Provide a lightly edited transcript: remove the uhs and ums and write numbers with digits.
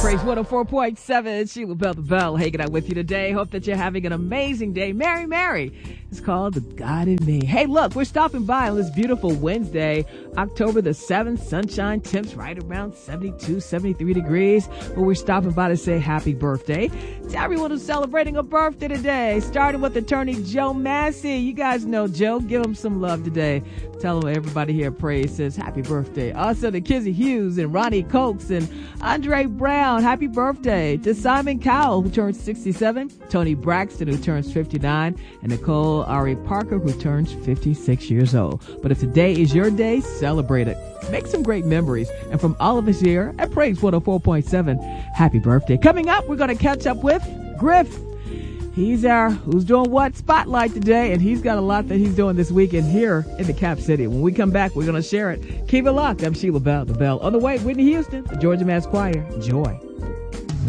Praise 104.7. Sheila Bell the Bell hanging out with you today. Hope that you're having an amazing day. Mary. It's called The God in Me. Hey, look, we're stopping by on this beautiful Wednesday, October the 7th. Sunshine temps right around 72, 73 degrees. But we're stopping by to say happy birthday to everyone who's celebrating a birthday today. Starting with attorney Joe Massey. You guys know Joe. Give him some love today. Tell him everybody here at Praise says happy birthday. Also to Kizzy Hughes and Ronnie Cokes and Andre Brown. Happy birthday. To Simon Cowell, who turns 67. Tony Braxton, who turns 59. And Nicole Ari Parker, who turns 56 years old. But if today is your day, celebrate it. Make some great memories. And from all of us here at Praise 104.7, happy birthday. Coming up, we're going to catch up with Griff. He's our Who's Doing What spotlight today, and he's got a lot that he's doing this weekend here in the Cap City. When we come back, we're going to share it. Keep it locked. I'm Sheila Bell, the Bell. On the way, Whitney Houston, the Georgia Mass Choir. Joy.